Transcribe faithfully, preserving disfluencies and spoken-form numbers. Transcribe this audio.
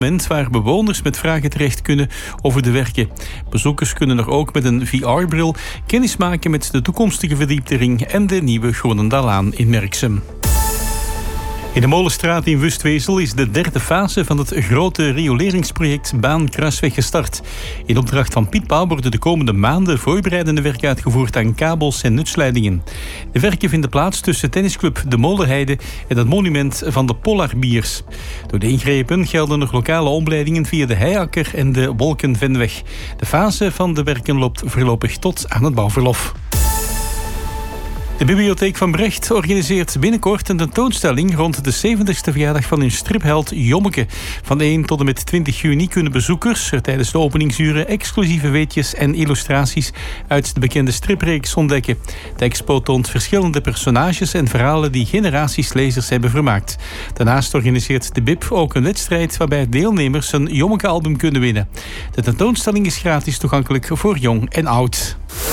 waar bewoners met vragen terecht kunnen over de werken. Bezoekers kunnen er ook met een V R-bril kennis maken met de toekomstige verdieptering en de nieuwe Groenendaalaan in Merksem. In de Molenstraat in Wustwezel is de derde fase van het grote rioleringsproject Baan Kruisweg gestart. In opdracht van Piet Pauw worden de komende maanden voorbereidende werken uitgevoerd aan kabels en nutsleidingen. De werken vinden plaats tussen tennisclub De Molenheide en het monument van de Polarbiers. Door de ingrepen gelden nog lokale omleidingen via de Heiakker en de Wolkenvenweg. De fase van de werken loopt voorlopig tot aan het bouwverlof. De Bibliotheek van Brecht organiseert binnenkort een tentoonstelling rond de zeventigste verjaardag van hun stripheld Jommeke. Van één tot en met twintig juni kunnen bezoekers er tijdens de openingsuren exclusieve weetjes en illustraties uit de bekende stripreeks ontdekken. De expo toont verschillende personages en verhalen die generaties lezers hebben vermaakt. Daarnaast organiseert de B I B ook een wedstrijd waarbij deelnemers een Jommeke-album kunnen winnen. De tentoonstelling is gratis toegankelijk voor jong en oud.